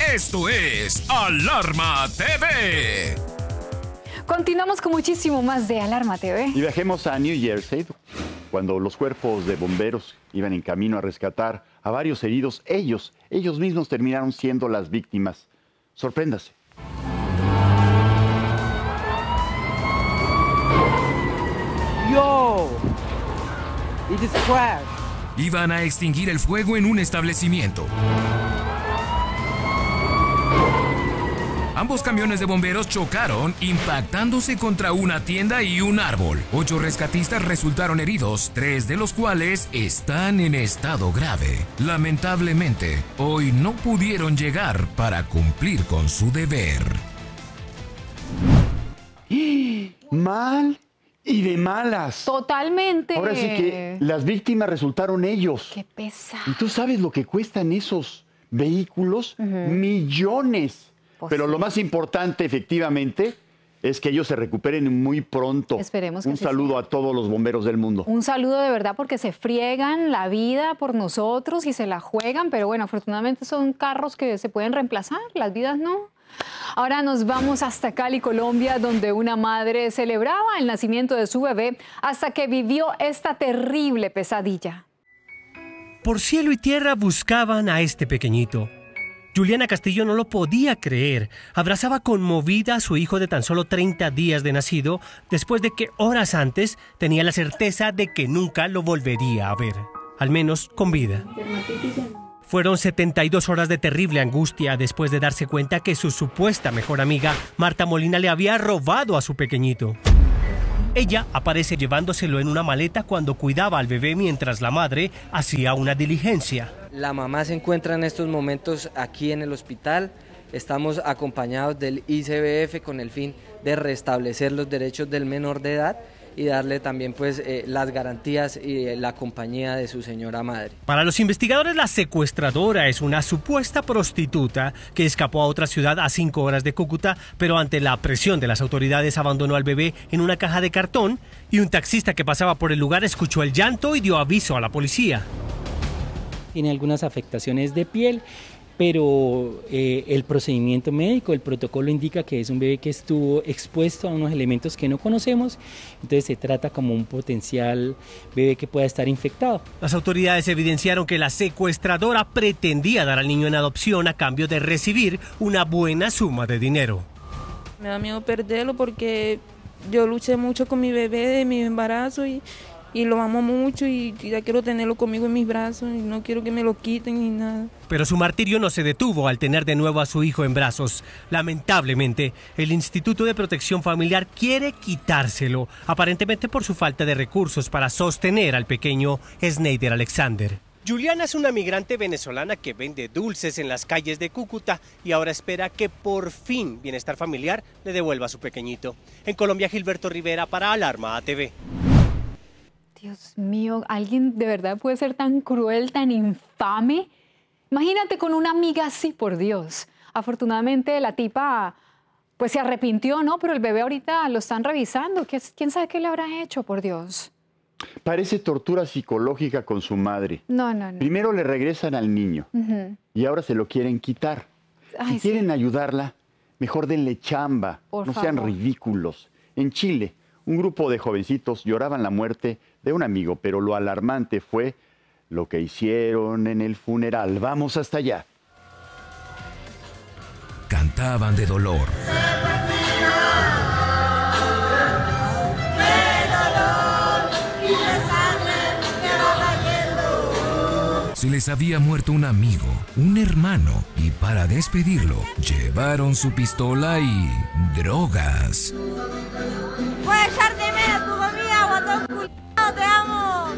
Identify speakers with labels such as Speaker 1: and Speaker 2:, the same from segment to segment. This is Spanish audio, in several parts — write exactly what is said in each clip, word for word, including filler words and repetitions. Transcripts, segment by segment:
Speaker 1: Esto es Alarma T V.
Speaker 2: Continuamos con muchísimo más de Alarma T V.
Speaker 3: Y viajemos a New Jersey, cuando los cuerpos de bomberos iban en camino a rescatar a varios heridos. Ellos, ellos mismos terminaron siendo las víctimas. Sorpréndase.
Speaker 4: Yo, it is crash.
Speaker 1: Iban a extinguir el fuego en un establecimiento. Ambos camiones de bomberos chocaron, impactándose contra una tienda y un árbol. Ocho rescatistas resultaron heridos, tres de los cuales están en estado grave. Lamentablemente, hoy no pudieron llegar para cumplir con su deber.
Speaker 3: Mal y de malas.
Speaker 2: Totalmente.
Speaker 3: Ahora sí que las víctimas resultaron ellos.
Speaker 2: Qué pesado.
Speaker 3: ¿Y tú sabes lo que cuestan esos vehículos?
Speaker 2: Uh-huh.
Speaker 3: Millones.
Speaker 2: Pues
Speaker 3: Pero
Speaker 2: sí.
Speaker 3: lo más importante, efectivamente, es que ellos se recuperen muy pronto.
Speaker 2: Esperemos que
Speaker 3: Un
Speaker 2: así
Speaker 3: saludo
Speaker 2: sea.
Speaker 3: a todos los bomberos del mundo.
Speaker 2: Un saludo de verdad porque se friegan la vida por nosotros y se la juegan, pero bueno, afortunadamente son carros que se pueden reemplazar, las vidas no. Ahora nos vamos hasta Cali, Colombia, donde una madre celebraba el nacimiento de su bebé hasta que vivió esta terrible pesadilla.
Speaker 5: Por cielo y tierra buscaban a este pequeñito. Juliana Castillo no lo podía creer. Abrazaba conmovida a su hijo de tan solo treinta días de nacido, después de que horas antes tenía la certeza de que nunca lo volvería a ver, al menos con vida. Fueron setenta y dos horas de terrible angustia después de darse cuenta que su supuesta mejor amiga, Marta Molina, le había robado a su pequeñito. Ella aparece llevándoselo en una maleta cuando cuidaba al bebé mientras la madre hacía una diligencia.
Speaker 4: La mamá se encuentra en estos momentos aquí en el hospital. Estamos acompañados del I C B F con el fin de restablecer los derechos del menor de edad y darle también pues eh, las garantías y eh, la compañía de su señora madre.
Speaker 5: Para los investigadores, la secuestradora es una supuesta prostituta que escapó a otra ciudad a cinco horas de Cúcuta, pero ante la presión de las autoridades abandonó al bebé en una caja de cartón y un taxista que pasaba por el lugar escuchó el llanto y dio aviso a la policía.
Speaker 6: Tiene algunas afectaciones de piel, pero eh, el procedimiento médico, el protocolo indica que es un bebé que estuvo expuesto a unos elementos que no conocemos, entonces se trata como un potencial bebé que pueda estar infectado.
Speaker 5: Las autoridades evidenciaron que la secuestradora pretendía dar al niño en adopción a cambio de recibir una buena suma de dinero.
Speaker 7: Me da miedo perderlo porque yo luché mucho con mi bebé de mi embarazo y... y lo amo mucho y ya quiero tenerlo conmigo en mis brazos y no quiero que me lo quiten ni nada.
Speaker 5: Pero su martirio no se detuvo al tener de nuevo a su hijo en brazos. Lamentablemente, el Instituto de Protección Familiar quiere quitárselo, aparentemente por su falta de recursos para sostener al pequeño Snyder Alexander. Juliana es una migrante venezolana que vende dulces en las calles de Cúcuta y ahora espera que por fin Bienestar Familiar le devuelva a su pequeñito. En Colombia, Gilberto Rivera para Alarma T V.
Speaker 2: Dios mío, ¿alguien de verdad puede ser tan cruel, tan infame? Imagínate con una amiga así, por Dios. Afortunadamente la tipa pues se arrepintió, ¿no? Pero el bebé ahorita lo están revisando. ¿Quién sabe qué le habrá hecho, por Dios?
Speaker 3: Parece tortura psicológica con su madre.
Speaker 2: No, no, no.
Speaker 3: Primero le regresan al niño uh-huh. y ahora se lo quieren quitar.
Speaker 2: Ay,
Speaker 3: si quieren
Speaker 2: sí.
Speaker 3: ayudarla, mejor denle chamba.
Speaker 2: Por
Speaker 3: no
Speaker 2: favor.
Speaker 3: sean ridículos. En Chile, un grupo de jovencitos lloraban la muerte de un amigo, pero lo alarmante fue lo que hicieron en el funeral. Vamos hasta allá.
Speaker 1: Cantaban de dolor. Se les había muerto un amigo, un hermano, y para despedirlo, llevaron su pistola y drogas.
Speaker 8: Puedes echarte menos tu comida, guatón culiado, te amo.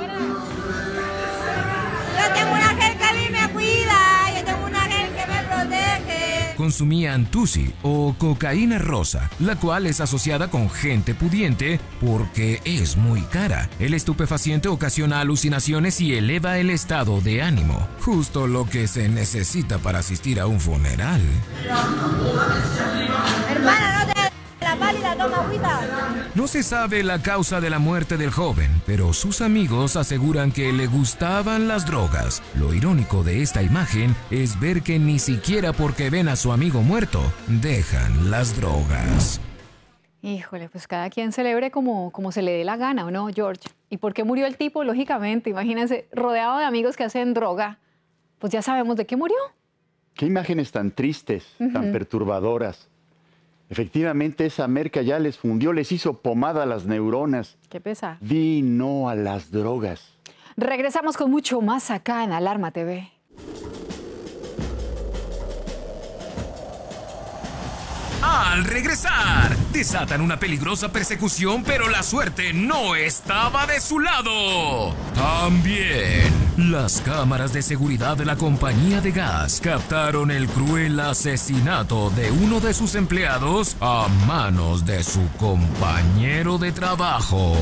Speaker 8: Yo tengo una ángel que a mí me cuida, yo tengo un ángel que me protege.
Speaker 1: Consumían tusi o cocaína rosa, la cual es asociada con gente pudiente porque es muy cara. El estupefaciente ocasiona alucinaciones y eleva el estado de ánimo, justo lo que se necesita para asistir a un funeral.
Speaker 8: Hermana, no te la la pálida, toma agüita.
Speaker 1: No se sabe la causa de la muerte del joven, pero sus amigos aseguran que le gustaban las drogas. Lo irónico de esta imagen es ver que ni siquiera porque ven a su amigo muerto, dejan las drogas.
Speaker 2: Híjole, pues cada quien celebre como, como se le dé la gana, ¿o no, George? ¿Y por qué murió el tipo? Lógicamente, imagínense, rodeado de amigos que hacen droga. Pues ya sabemos de qué murió.
Speaker 3: Qué imágenes tan tristes, uh-huh. tan perturbadoras. Efectivamente, esa merca ya les fundió, les hizo pomada a las neuronas.
Speaker 2: Qué pesar.
Speaker 3: Di no a las drogas.
Speaker 2: Regresamos con mucho más acá en Alarma T V.
Speaker 1: Al regresar, desatan una peligrosa persecución, pero la suerte no estaba de su lado. También, las cámaras de seguridad de la compañía de gas captaron el cruel asesinato de uno de sus empleados a manos de su compañero de trabajo.